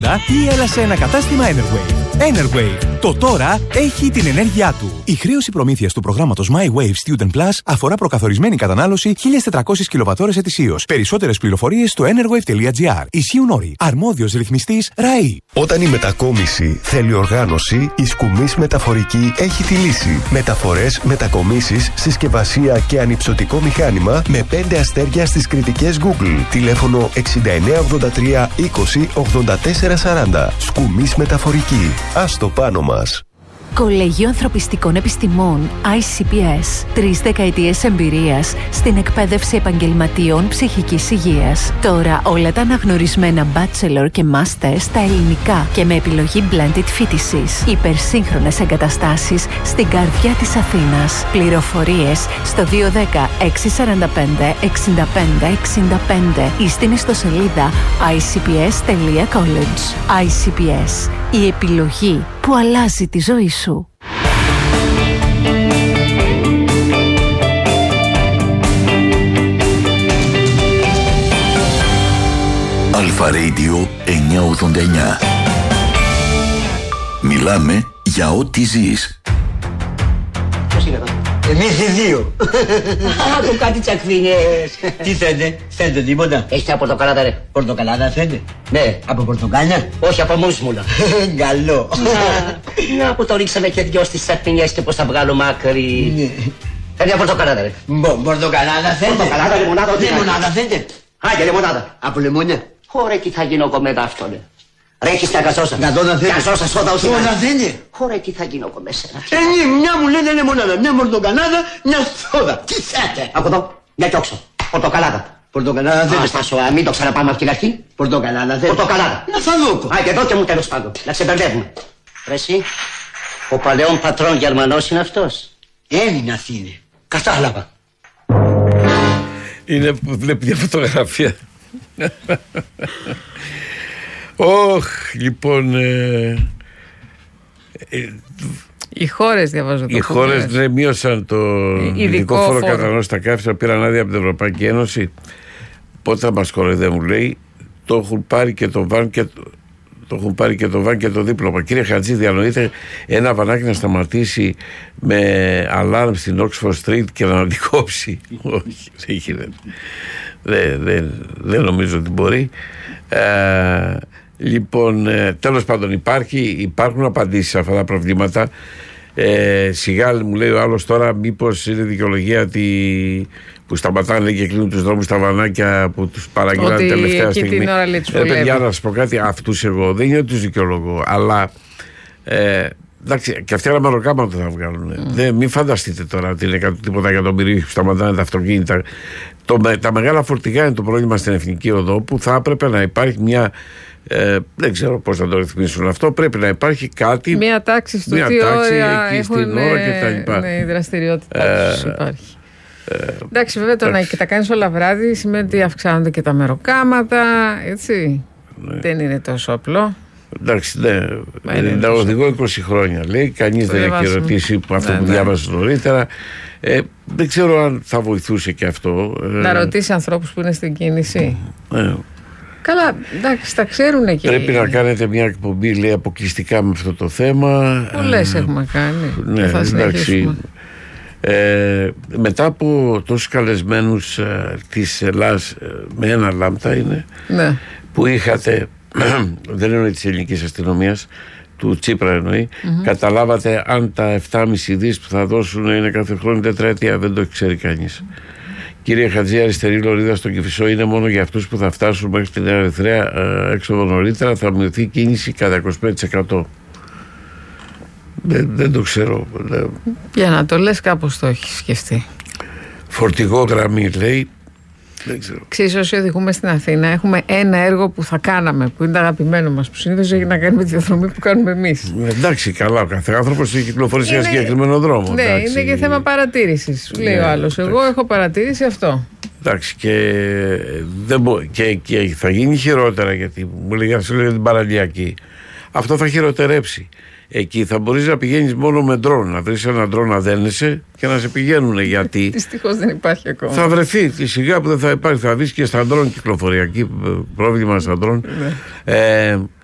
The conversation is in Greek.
Ή έλα σε ένα κατάστημα Enerwave. Enerwave. Το τώρα έχει την ενέργειά του. Η χρέωση προμήθειας του προγράμματος My Wave Student Plus αφορά προκαθορισμένη κατανάλωση 1.400 κιλοβατώρες ετησίως. Περισσότερες πληροφορίες στο enerwave.gr. Ισχύουν όροι. Αρμόδιος ρυθμιστής ΡΑΗ. Όταν η μετακόμιση θέλει οργάνωση, η Σκουμής Μεταφορική έχει τη λύση. Μεταφορές, μετακομίσεις, συσκευασία και ανυψωτικό μηχάνημα με 5 αστέρια στις κριτικές Google. Τηλέφωνο 6983 20 84 40. Σκουμής Μεταφορική. Ας το πάνω μας. Κολέγιο Ανθρωπιστικών Επιστημών ICPS. 3 δεκαετίες εμπειρίας στην εκπαίδευση επαγγελματιών ψυχικής υγείας. Τώρα όλα τα αναγνωρισμένα bachelor και master στα ελληνικά και με επιλογή blended φοιτησης. Υπερσύγχρονες εγκαταστάσεις στην καρδιά της Αθήνας. Πληροφορίες στο 210 645 65 65 ή στην ιστοσελίδα icps.college. ICPS. Η επιλογή που αλλάζει τη ζωή σου. Αλφα Radio 989. Μιλάμε για ό,τι ζεις. Ποιος είναι εδώ? Εμείς οι δύο. Άκου κάτι τσακφίνιες. Τι θέλετε, θέλετε τίποτα? Έχετε από πορτοκαλάδα ρε? Πορτοκαλάδα θέλετε? Ναι. Από πορτοκάλια? Όχι, από μουσμουλα. Καλό. Να που το ρίξαμε και δυο στις τσακφίνιες και πως θα βγάλουμε άκρη. Θέλει μια πορτοκαλάδα ρε? Πορτοκαλάδα θέλετε? Πορτοκαλάδα, λεμονάδα, ό,τι Λεμονάδα θέλετε? Άγια λεμονάδα. Από λεμόνια? Χωρέ τι θα γίνω εγώ μετά αυτό, ναι. Ρε, έχεις μια γαζόσα. Γαζόσα θέλετε? Γαζόσα, σόδα, όχι. Σόδα θέλετε? Χωρέ τι θα γίνω εγώ μέσα. Μια μου λένε λεμονάδα, μια πορτοκαλάδα, μια σόδα. Τι θέλετε? Ακού εδώ, μια κιόξο. Πορτοκαλάδα. Πορτοκαλάδα θέλετε? Στάσο, μην το ξαναπάμε από την αρχή. Πορτοκαλάδα θέλετε? Πορτοκαλάδα. Να θα δω. Α, και εδώ και μου τέλος πάντων. Να ξεμπερδεύουμε. Ρε εσύ, ο παλαιόν πατρόν Γερμανός είναι αυτός? Έλληνας είναι. Κατάλαβα. Είναι που βλέπει μια φωτογραφία. Όχ, λοιπόν. Οι χώρες διαβάζω το. Οι χώρες μείωσαν το ειδικό φόρο κατανάλωσης στα καύσιμα, πήραν άδεια από την Ευρωπαϊκή Ένωση. Πότε θα μας κοροϊδεύουν, λέει, το έχουν πάρει και το βαν και το έχουν πάρει και το βαν και το δίπλωμα. Κύριε Χατζή, διανοείτε ένα βανάκι να σταματήσει με αλάρμ στην Oxford Street και να αντικόψει? Όχι, δεν νομίζω ότι μπορεί. Λοιπόν, τέλος πάντων υπάρχουν απαντήσεις σε αυτά τα προβλήματα. Σιγά μου λέει ο άλλος τώρα, μήπως είναι δικαιολογία που σταματάνε και κλείνουν τους δρόμους στα βανάκια που τους παραγγείλανε τελευταία στιγμή. Την ώρα, λέει, παιδιά, να σας πω κάτι, αυτούς εγώ δεν είναι ότι τους δικαιολογώ, αλλά εντάξει, και αυτοί ένα μεροκάματο θα βγάλουν. Μην φανταστείτε τώρα ότι είναι τίποτα εκατομμυρίο που σταματάνε τα αυτοκίνητα. Τα μεγάλα φορτηγά είναι το πρόβλημα στην Εθνική Οδό, που θα έπρεπε να υπάρχει μια. Δεν ξέρω πώς θα το ρυθμίσουν αυτό. Πρέπει να υπάρχει κάτι. Μια τάξη στο τι ώρα εκεί στην ώρα κτλ. Ναι, η δραστηριότητα τους υπάρχει. Εντάξει, βέβαια το να τα κάνεις όλα βράδυ σημαίνει ότι αυξάνονται και τα μεροκάματα. Έτσι. Ναι. Δεν είναι τόσο απλό. Εντάξει, ναι. Οδηγώ 20 χρόνια, λέει. Κανείς δεν έχει ερωτήσει αυτό που διάβασε νωρίτερα. Δεν ξέρω αν θα βοηθούσε και αυτό. Να ρωτήσει ανθρώπους που είναι στην κίνηση. Καλά, εντάξει, τα ξέρουν εκεί. Πρέπει να κάνετε μια εκπομπή, λέει, αποκλειστικά με αυτό το θέμα. Πολλές έχουμε κάνει. Ναι, θα εντάξει. Μετά από τόσους καλεσμένους της Ελλάδας, με ένα λάμπτα είναι, ναι, που είχατε, δεν εννοεί της ελληνικής αστυνομίας, του Τσίπρα εννοεί, καταλάβατε αν τα 7,5 δις που θα δώσουν είναι κάθε χρόνο τετραετία? Δεν το ξέρει κανείς. Κύριε Χατζή, αριστερή λωρίδα στο Κηφισό είναι μόνο για αυτούς που θα φτάσουν μέχρι την Ερυθρέα έξοδο νωρίτερα. Θα μειωθεί η κίνηση κατά 25%. Δεν το ξέρω. Για να το λες, κάπως το έχει σκεφτεί. Φορτηγό γραμμή, λέει. Δεν ξέρω. Ξέρεις, όσοι οδηγούμε στην Αθήνα, έχουμε ένα έργο που θα κάναμε, που είναι το αγαπημένο μας, που συνήθως έχει να κάνει με τη διαδρομή που κάνουμε εμείς. Εντάξει, καλά. Ο κάθε άνθρωπος έχει κυκλοφορήσει σε ένα συγκεκριμένο δρόμο. Ναι, εντάξει. είναι και θέμα παρατήρησης. Λέει ο άλλος. Εγώ έχω παρατήρηση αυτό. Εντάξει, και θα γίνει χειρότερα, γιατί μου λέει για την παραλιακή. Αυτό θα χειροτερέψει. Εκεί θα μπορείς να πηγαίνεις μόνο με ντρόν. Να βρεις ένα ντρόν να δένεσαι και να σε πηγαίνουν. Γιατί δυστυχώς δεν υπάρχει ακόμα. Θα βρεθεί τη σιγά που δεν θα υπάρχει. Θα δεις και στα ντρόν κυκλοφοριακή πρόβλημα στα ντρόν.